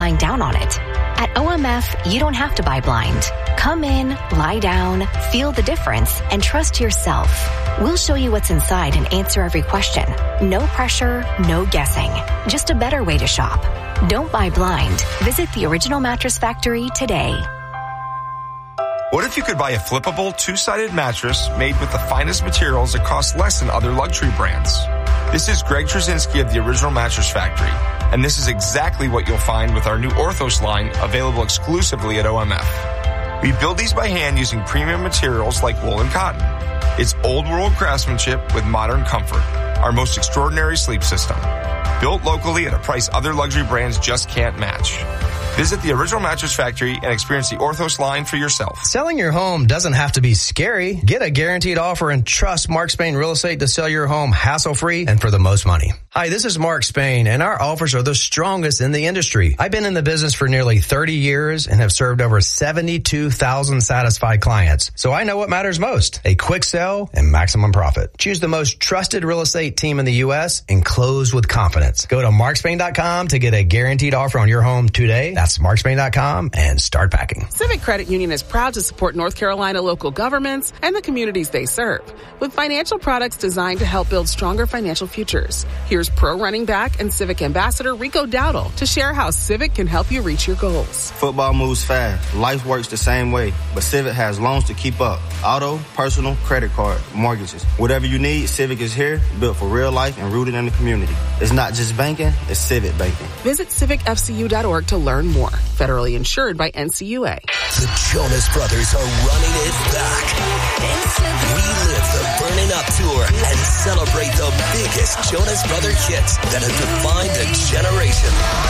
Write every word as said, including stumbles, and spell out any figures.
lying down on it. At O M F, you don't have to buy blind. Come in, lie down, feel the difference, and trust yourself. We'll show you what's inside and answer every question. No pressure, no guessing. Just a better way to shop. Don't buy blind. Visit the Original Mattress Factory today. What if you could buy a flippable two-sided mattress made with the finest materials that cost less than other luxury brands? This is Greg Trzynski of the Original Mattress Factory, and this is exactly what you'll find with our new Orthos line available exclusively at O M F. We build these by hand using premium materials like wool and cotton. It's old-world craftsmanship with modern comfort, our most extraordinary sleep system. Built locally at a price other luxury brands just can't match. Visit the Original Mattress Factory and experience the Orthos line for yourself. Selling your home doesn't have to be scary. Get a guaranteed offer and trust Mark Spain Real Estate to sell your home hassle-free and for the most money. Hi, this is Mark Spain, and our offers are the strongest in the industry. I've been in the business for nearly thirty years and have served over seventy-two thousand satisfied clients. So I know what matters most, a quick sell and maximum profit. Choose the most trusted real estate team in the U S and close with confidence. Go to mark spain dot com to get a guaranteed offer on your home today. That's mark spain dot com and start packing. Civic Credit Union is proud to support North Carolina local governments and the communities they serve with financial products designed to help build stronger financial futures. Here's pro running back and Civic Ambassador Rico Dowdle to share how Civic can help you reach your goals. Football moves fast. Life works the same way, but Civic has loans to keep up. Auto, personal, credit card, mortgages. Whatever you need, Civic is here, built for real life and rooted in the community. It's not just banking, it's Civic banking. Visit civic f c u dot org to learn more. Federally insured by N C U A. The Jonas Brothers are running it back. Relive the Burning Up Tour and celebrate the biggest Jonas Brother hits that have defined a generation.